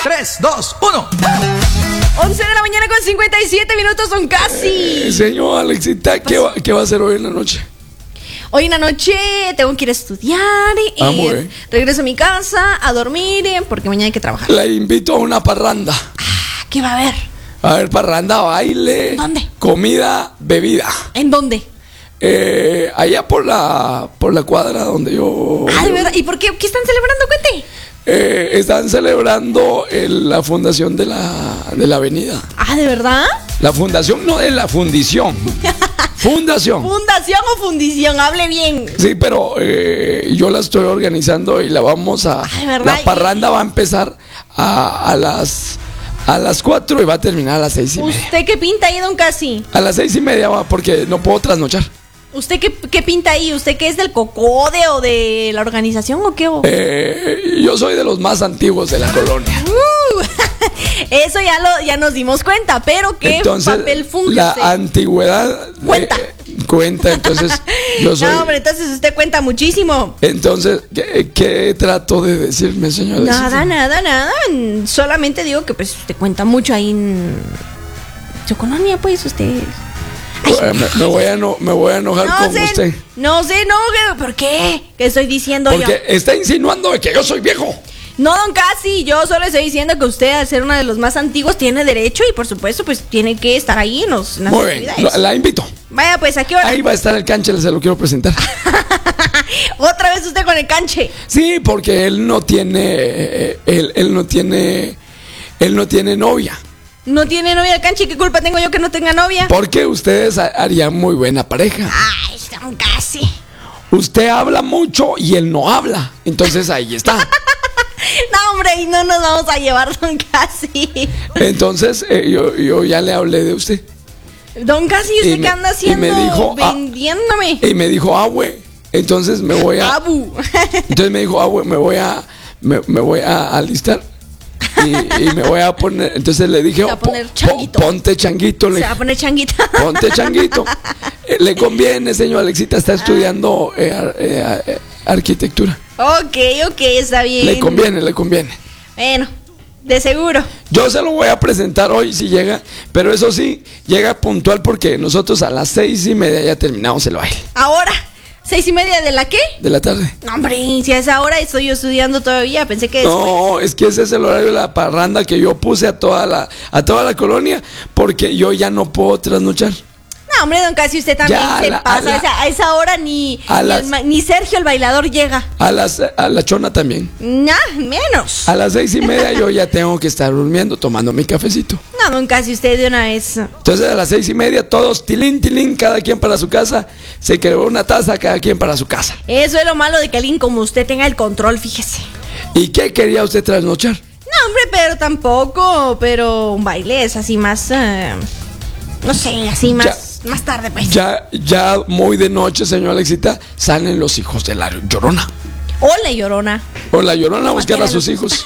3, 2, 1. 11 de la mañana con 57 minutos, son casi. Señor Alexita, ¿qué va a hacer hoy en la noche? Hoy en la noche tengo que ir a estudiar. Regreso a mi casa a dormir porque mañana hay que trabajar. La invito a una parranda. ¿Qué va a haber? A ver, parranda, baile. ¿Dónde? Comida, bebida. ¿En dónde? Allá por la cuadra donde yo. ¿De verdad? ¿Y por qué? ¿Qué están celebrando? Cuente. Están celebrando la fundación de la avenida. ¿De verdad? La fundación, no de la fundición. Fundación. ¿Fundación o fundición? Hable bien. Sí, pero yo la estoy organizando y la vamos a. ¿verdad? La parranda va a empezar a las 4 y va a terminar a las 6:30. ¿Usted qué pinta ahí, don Casi? A las 6:30 va, porque no puedo trasnochar. ¿Usted qué pinta ahí? ¿Usted qué es del COCODE o de la organización o qué? Yo soy de los más antiguos de la colonia. Eso ya nos dimos cuenta, pero ¿qué entonces, papel funge la usted? Antigüedad cuenta, entonces yo soy. No, hombre, entonces usted cuenta muchísimo. Entonces, ¿qué trato de decirme, señor? Nada. Solamente digo que pues usted cuenta mucho ahí en su colonia, pues usted. Me voy a enojar con usted. No sé, ¿por qué? ¿Qué estoy diciendo yo? Porque está insinuando que yo soy viejo. No, don Casi, yo solo estoy diciendo que usted, al ser uno de los más antiguos, tiene derecho y por supuesto, pues tiene que estar ahí en las muy bien, actividades. la invito. Vaya, pues, ¿a qué hora? Ahí va a estar el canche, se lo quiero presentar. Otra vez usted con el canche. Sí, porque él no tiene novia. ¿No tiene novia el canche? ¿Qué culpa tengo yo que no tenga novia? Porque ustedes harían muy buena pareja. Ay, don Casi. Usted habla mucho y él no habla. Entonces ahí está. No, hombre, y no nos vamos a llevar, don Casi. Entonces yo ya le hablé de usted. Don Casi, ¿usted qué anda haciendo? Y me dijo, vendiéndome. Y me dijo, güey. Entonces me voy a. Entonces me dijo, güey, me voy a alistar. Y me voy a poner. Entonces le dije, ponte changuito. Se va a poner changuito. Ponte changuito. Le conviene, señor Alexita, está estudiando arquitectura. Ok, está bien. Le conviene. Bueno, de seguro. Yo se lo voy a presentar hoy si llega, pero eso sí, llega puntual porque nosotros a las 6:30 ya terminamos el baile. ¿Ahora? ¿6:30 de la qué? De la tarde. No, hombre, si a esa hora estoy yo estudiando todavía, pensé que después. No, es que ese es el horario de la parranda que yo puse a toda la colonia, porque yo ya no puedo trasnochar. No, hombre, don Casi, usted también pasa. A esa hora ni Sergio el bailador llega. A la chona también. Menos. A las 6:30 yo ya tengo que estar durmiendo, tomando mi cafecito. No, don Casi, usted de una vez. Entonces a las 6:30 todos tilín, cada quien para su casa. Se quedó una taza, cada quien para su casa. Eso es lo malo de que alguien como usted tenga el control, fíjese. ¿Y qué quería usted trasnochar? No, hombre, pero un baile es así más, no sé, así más tarde, pues. Ya muy de noche, señor Alexita, salen los hijos de la Llorona. Hola, Llorona. Hola, Llorona, a buscar a sus hijos.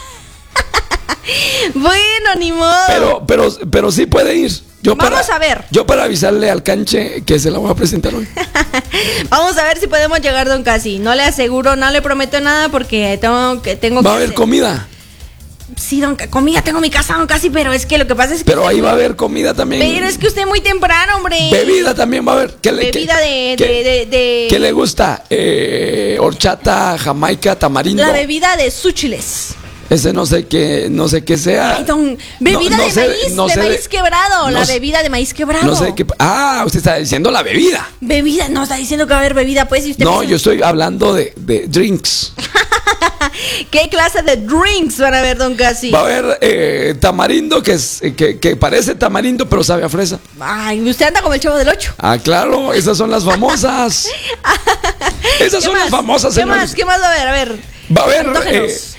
Bueno, ni modo. Pero sí puede ir. Vamos a ver. Yo para avisarle al canche que se la voy a presentar hoy. Vamos a ver si podemos llegar, don Casi. No le aseguro, no le prometo nada porque tengo que ¿Va a haber comida? Sí, comida tengo en mi casa, don Casi, pero es que lo que pasa es que. Pero ahí va a haber comida también. Pero es que usted muy temprano, hombre. Bebida también va a haber. Bebida de ¿Qué le gusta? Horchata, jamaica, tamarindo. La bebida de súchiles. Ese no sé qué sea. Ay, bebida de maíz quebrado. La bebida de maíz quebrado. No sé qué. Usted está diciendo la bebida. Bebida, no, está diciendo que va a haber bebida, pues. Y usted no, yo estoy hablando de drinks. ¿Qué clase de drinks van a haber, don Casi? Va a haber tamarindo, que parece tamarindo, pero sabe a fresa. Ay, usted anda como el Chavo del Ocho. Claro, esas son las famosas. Esas son las famosas, señores. ¿Qué más va a haber? A ver. Va a haber